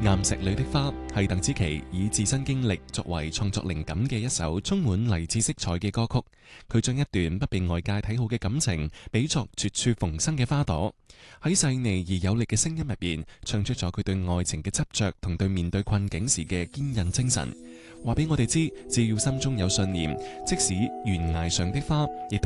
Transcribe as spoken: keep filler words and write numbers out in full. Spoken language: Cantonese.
岩石裏的花係鄧紫棋以自身經歷作為創作靈感嘅一首充滿勵志色彩嘅歌曲。佢將一段不被外界睇好嘅感情比作絕處逢生嘅花朵，喺細膩而有力嘅聲音入邊唱出咗佢對愛情嘅執着同對面對困境時嘅堅韌精神。話俾我哋知，只要心中有信念，即使懸崖上的花亦都